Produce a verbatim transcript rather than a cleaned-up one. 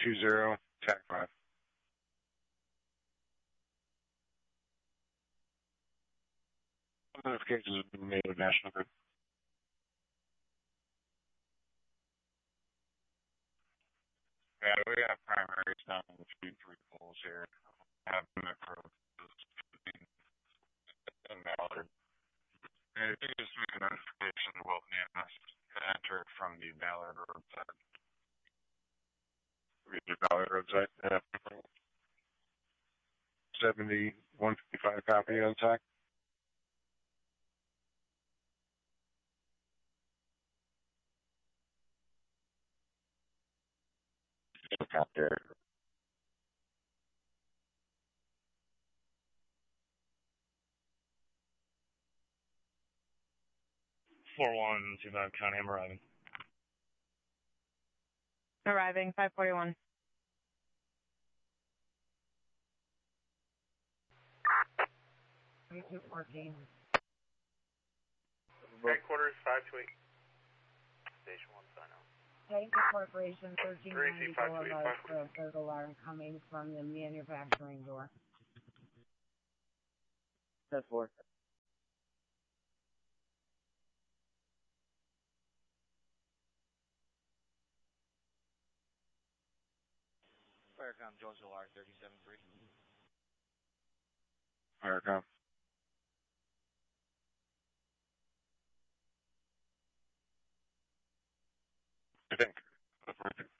two zero, T A C five. Notifications have been made with National Grid. Yeah, we got primaries down in the few three poles here. Have metro and Mallard. And if you just make a notification to Wilton E M S to enter from the Ballard Road side. We get the Ballard Road side. Yeah. seventy-one fifty-five copy on T A C. Helicopter. four one two five, County, I'm arriving. Arriving, five forty-one. two fourteen. Headquarters, five two eight. Station one, sign out. Tanker Corporation, thirteen ninety Boulevard, for a third alarm coming from the manufacturing door. That's four. Firecom, George Alar, thirty-seven three. Firecom. I think.